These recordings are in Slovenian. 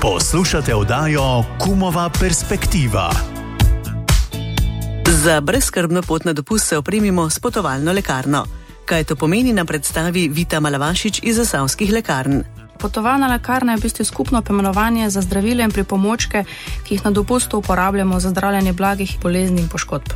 Poslušate oddajo Kumova perspektiva. Za brezskrbno pot na dopust se opremimo s potovalno lekarno. Kaj to pomeni, nam predstavi Vita Malavašič iz Zasavskih lekarn. Potovalna lekarna je v bistvu skupno poimenovanje za zdravila in pripomočke, ki jih na dopustu uporabljamo za zdravljenje blagih bolezni in poškodb.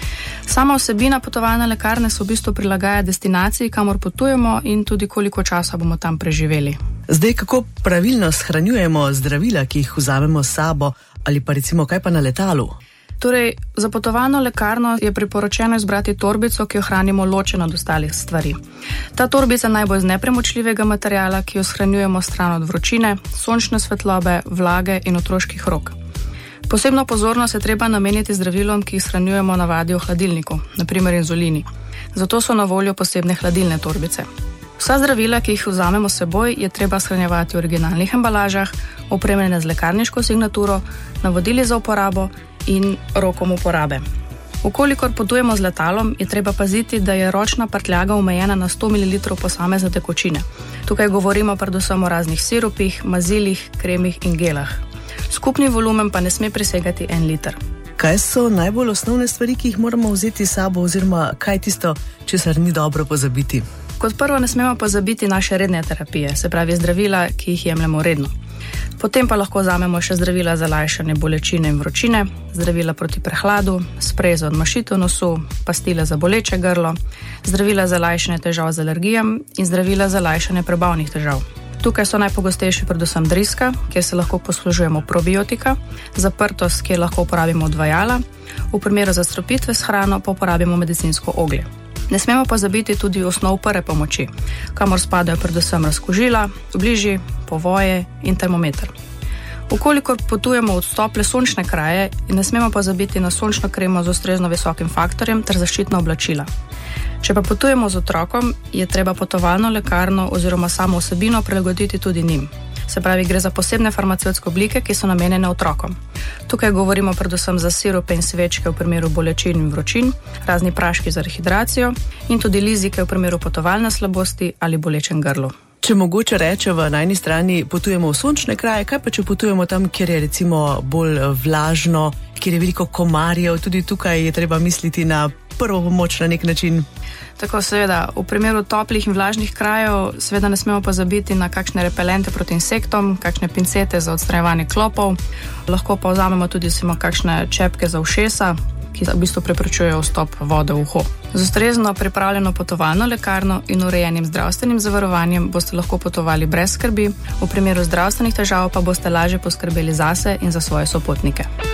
Sama vsebina potovalne lekarne se v bistvu prilagaja destinaciji, kamor potujemo in tudi koliko časa bomo tam preživeli. Zdaj, kako pravilno shranjujemo zdravila, ki jih vzamemo s sabo, ali pa recimo kaj pa na letalu? Torej, za potovalno lekarno je priporočeno izbrati torbico, ki jo hranimo ločeno od ostalih stvari. Ta torbica naj bo iz nepremočljivega materiala, ki jo shranjujemo stran od vročine, sončne svetlobe, vlage in otroških rok. Posebno pozornost je treba nameniti zdravilom, ki jih shranjujemo navadi v hladilniku, naprimer inzulini. Zato so na voljo posebne hladilne torbice. Vsa zdravila, ki jih vzamemo s seboj, je treba shranjevati v originalnih embalažah, opremljene z lekarniško signaturo, navodili za uporabo in rokom uporabe. Ukolikor potujemo z letalom, je treba paziti, da je ročna prtljaga omejena na 100 ml posamezne tekočine. Tukaj govorimo predvsem o raznih sirupih, mazilih, kremih in gelah. Skupni volumen pa ne sme presegati 1 liter. Kaj so najbolj osnovne stvari, ki jih moramo vzeti s sabo, oziroma kaj tisto, česar ni dobro pozabiti? Kot prvo ne smemo pozabiti naše redne terapije, se pravi zdravila, ki jih jemljemo redno. Potem pa lahko vzamemo še zdravila za lajšanje bolečine in vročine, zdravila proti prehladu, sprej za odmašitev nosu, pastile za boleče grlo, zdravila za lajšanje težav z alergijami in zdravila za lajšanje prebavnih težav. Tukaj so najpogostejši predvsem driska, kjer se lahko poslužujemo probiotika, zaprtost, kjer lahko uporabimo odvajala, v primeru zastrupitve s hrano pa uporabimo medicinsko oglje. Ne smemo pozabiti tudi osnov prve pomoči, kamor spadajo predvsem razkužila, obliži, povoje in termometer. Ukolikor potujemo v tople sončne kraje, ne smemo pozabiti na sončno kremo z ustrezno visokim faktorjem ter zaščitna oblačila. Če pa potujemo z otrokom, je treba potovalno lekarno oziroma samo vsebino prilagoditi tudi njim. Se pravi, gre za posebne farmacevtske oblike, ki so namenjene otrokom. Tukaj govorimo predvsem za sirupe in svečke v primeru bolečin in vročin, razni praški za rehidracijo in tudi lizike v primeru potovalne slabosti ali bolečem grlu. Če mogoče rečeva, na eni strani potujemo v sončne kraje, kaj pa če potujemo tam, kjer je recimo bolj vlažno, kjer je veliko komarjev, tudi tukaj je treba misliti na prvo pomoč na nek način. Tako seveda, v primeru toplih in vlažnih krajev seveda ne smemo pozabiti na kakšne repelente proti insektom, kakšne pincete za odstranjevanje klopov, lahko pa vzamemo tudi kakšne čepke za ušesa, ki v bistvu preprečujejo vstop vode v uho. Z ustrezno pripravljeno potovalno lekarno in urejenim zdravstvenim zavarovanjem boste lahko potovali brez skrbi, v primeru zdravstvenih težav pa boste lažje poskrbeli zase in za svoje sopotnike.